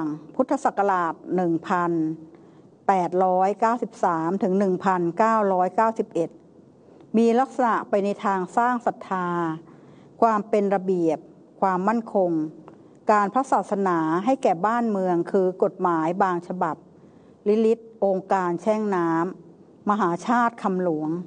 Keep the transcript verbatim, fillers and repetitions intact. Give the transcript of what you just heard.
พุทธศักราช หนึ่งพันแปดร้อยเก้าสิบสาม ถึง หนึ่งพันเก้าร้อยเก้าสิบเอ็ด มีลักษณะไปในทางสร้างศรัทธาความเป็นระเบียบความมั่นคงการพระศาสนาให้แก่บ้านเมืองคือกฎหมายบางฉบับลิลิตองค์การแช่งน้ำมหาชาติคำหลวง